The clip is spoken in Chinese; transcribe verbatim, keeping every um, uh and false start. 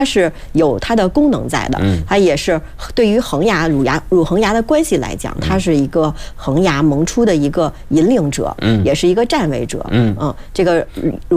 它是有它的功能在的，它也是对于恒牙、乳牙、乳恒牙的关系来讲，它是一个恒牙萌出的一个引领者，也是一个站位者，嗯，这个。